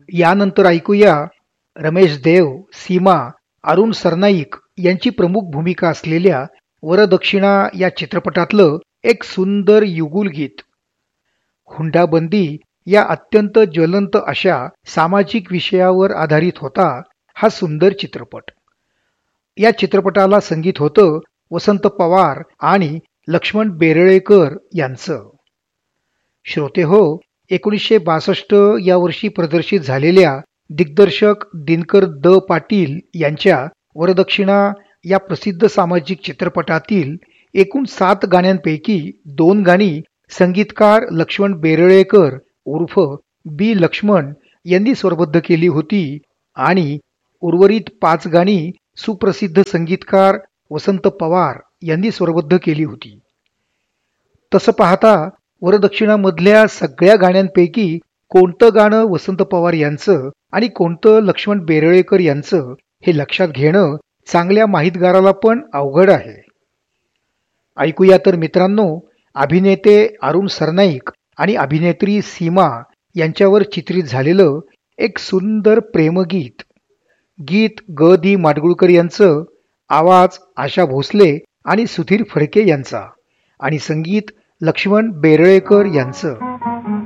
यानंतर ऐकूया रमेश देव, सीमा, अरुण सरनाईक यांची प्रमुख भूमिका असलेल्या वरदक्षिणा या चित्रपटातलं एक सुंदर युगुल गीत. हुंडाबंदी या अत्यंत ज्वलंत अशा सामाजिक विषयावर आधारित होता हा सुंदर चित्रपट. या चित्रपटाला संगीत होतं वसंत पवार आणि लक्ष्मण बेरळेकर यांचं. श्रोते हो, 1962 या वर्षी प्रदर्शित झालेल्या दिग्दर्शक दिनकर द पाटील यांच्या वरदक्षिणा या प्रसिद्ध सामाजिक चित्रपटातील एकूण 7 गाण्यांपैकी 2 गाणी संगीतकार लक्ष्मण बेरळेकर उर्फ बी लक्ष्मण यांनी स्वरबद्ध केली होती आणि उर्वरित 5 गाणी सुप्रसिद्ध संगीतकार वसंत पवार यांनी स्वरबद्ध केली होती. तसं पाहता वरदक्षिणामधल्या सगळ्या गाण्यांपैकी कोणतं गाणं वसंत पवार यांचं आणि कोणतं लक्ष्मण बेरळेकर यांचं हे लक्षात घेणं चांगल्या माहितगाराला पण अवघड आहे. ऐकूया तर मित्रांनो, अभिनेते अरुण सरनाईक आणि अभिनेत्री सीमा यांच्यावर चित्रित झालेलं एक सुंदर प्रेमगीत. गीत ग दी माडगुळकर यांचं, आवाज आशा भोसले आणि सुधीर फडके यांचा आणि संगीत लक्ष्मण बेरळेकर यांचं.